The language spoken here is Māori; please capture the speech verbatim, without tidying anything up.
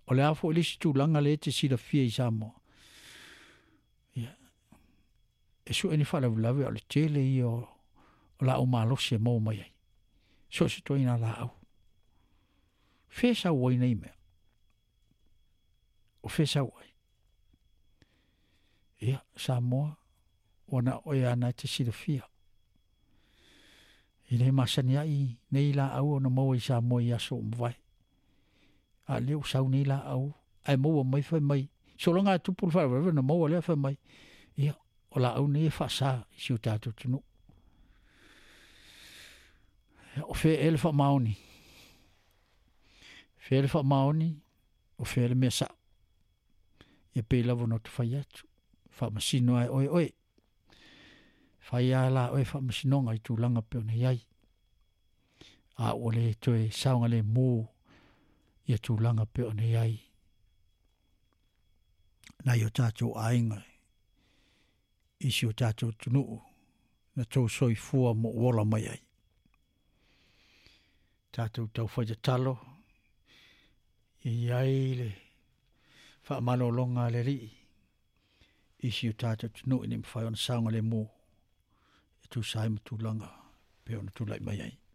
O le afo ili si tūlanga le te sira fia i Samoa. Ia. E su eni whala vulawe o le tele i o, o la o malosi e mau mai ai. So se toi na la au. Fesa uai nei mea. O fesa uai. Ia, Samoa, wana oe ana te sira fia. I le masani ai, nei la au o na mau i Samoa i aso umwai. A leo sau nei la au. Ai mau mai fai mai. So longa tupul wha wha na mau lea fai mai. Ia, o la au nei fa sa i siu tātou tunu. O fe ele fa maoni. Fe ele fa maoni. O fe ele mea sa. Ia pe lavo no te fai atu. Fa masino ai oe oe. Fai a la oe fa masinonga i tūlanga peo nei ai. A ole toe saunga le mō. Ia tūlanga peo nei ai. Nai o tātou ainga. Isi o tātou tunu. Na tau soi fua mo wola mai ai. Tātou tau whaja talo. I ai le. Wha malo longa le ri. Isi o tātou tunu. Ini mwhai ona saunga le mō. E tū sai ma tūlanga. Peo na tūlai mai ai.